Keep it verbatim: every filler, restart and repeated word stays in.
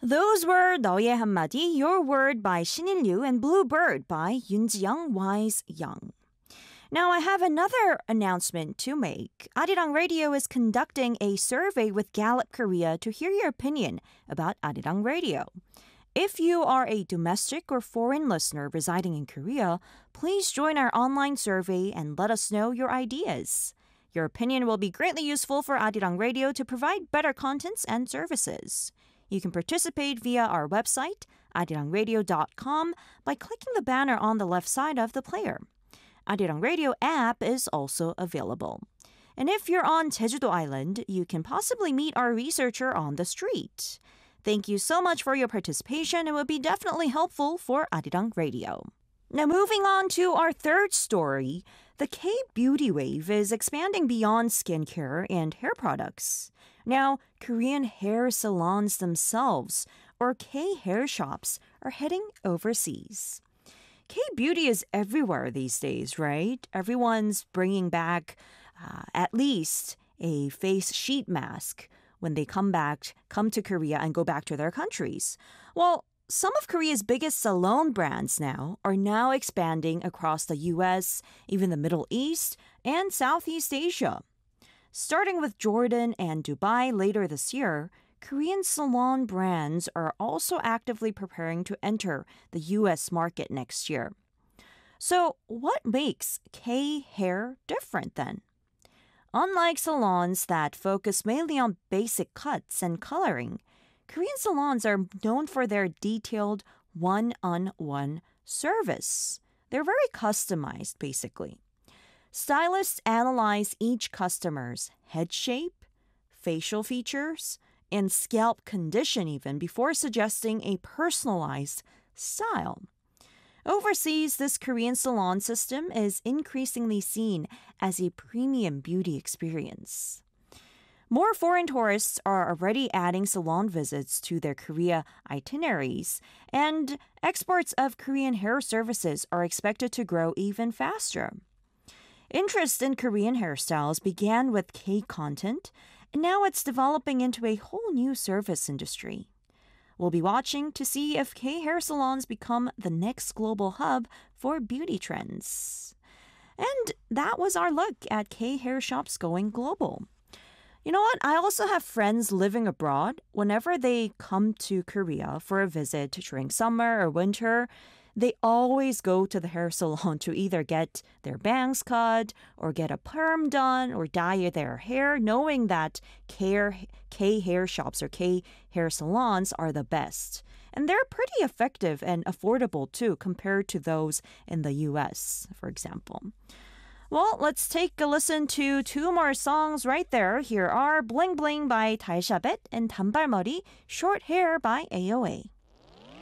Those were 너의 한마디, Your Word by Shinil Liu and Bluebird by Yoon Wise Young. Now I have another announcement to make. Arirang Radio is conducting a survey with Gallup Korea to hear your opinion about Arirang Radio. If you are a domestic or foreign listener residing in Korea, please join our online survey and let us know your ideas. Your opinion will be greatly useful for Arirang Radio to provide better contents and services. You can participate via our website, arirang radio dot com, by clicking the banner on the left side of the player. Arirang Radio app is also available. And if you're on Jeju-do Island, you can possibly meet our researcher on the street. Thank you so much for your participation. It would be definitely helpful for Arirang Radio. Now moving on to our third story, the K-beauty wave is expanding beyond skincare and hair products. Now, Korean hair salons themselves, or K-hair shops, are heading overseas. K-beauty is everywhere these days, right? Everyone's bringing back uh, at least a face sheet mask when they come back, come to Korea and go back to their countries. Well, some of Korea's biggest salon brands now are now expanding across the U S, even the Middle East, and Southeast Asia. Starting with Jordan and Dubai later this year, Korean salon brands are also actively preparing to enter the U S market next year. So, what makes K-hair different then? Unlike salons that focus mainly on basic cuts and coloring, Korean salons are known for their detailed one-on-one service. They're very customized, basically. Stylists analyze each customer's head shape, facial features, and scalp condition even before suggesting a personalized style. Overseas, this Korean salon system is increasingly seen as a premium beauty experience. More foreign tourists are already adding salon visits to their Korea itineraries, and exports of Korean hair services are expected to grow even faster. Interest in Korean hairstyles began with K-content, and now it's developing into a whole new service industry. We'll be watching to see if K-hair salons become the next global hub for beauty trends. And that was our look at K-hair shops going global. You know what? I also have friends living abroad. Whenever they come to Korea for a visit during summer or winter, they always go to the hair salon to either get their bangs cut or get a perm done or dye their hair, knowing that K hair shops or K hair salons are the best. And they're pretty effective and affordable too compared to those in the U S, for example. Well, let's take a listen to two more songs right there. Here are Bling Bling by Daishabet and 단발머리, Short Hair by A O A.